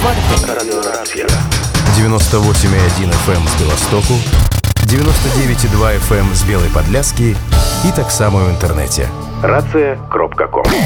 Радиорація. 98,1 FM з Білостоку, 99,2 FM з Білої Подляски і так само в інтернеті. Рація.ком